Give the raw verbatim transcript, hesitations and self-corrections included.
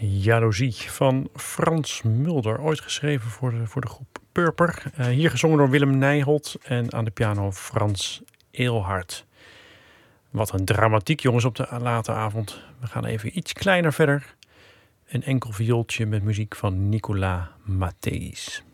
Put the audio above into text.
Jaloezie van Frans Mulder. Ooit geschreven voor de, voor de groep Purper. Uh, hier gezongen door Willem Nijholt en aan de piano Frans Eelhart. Wat een dramatiek, jongens, op de late avond. We gaan even iets kleiner verder. Een enkel viooltje met muziek van Nicolas Matthijs.